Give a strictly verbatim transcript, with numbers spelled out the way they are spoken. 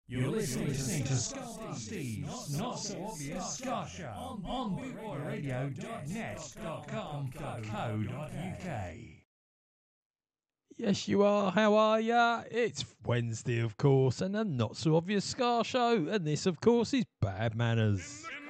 You're listening to Ska Steve's Not So Obvious Ska Show on bootboy radio dot net dot com dot co dot uk. Yes, you are. How are ya? It's Wednesday, of course, and a not so obvious Ska Show, and this, of course, is Bad Manners.